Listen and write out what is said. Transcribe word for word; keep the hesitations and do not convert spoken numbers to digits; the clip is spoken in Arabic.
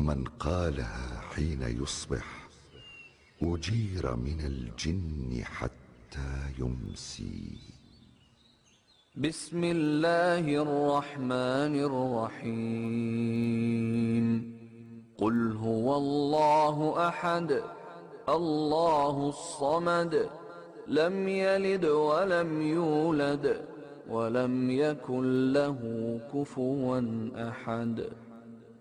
من قالها حين يصبح أجير من الجن حتى يمسي. بسم الله الرحمن الرحيم. قل هو الله أحد الله الصمد لم يلد ولم يولد ولم يكن له كفوا أحد.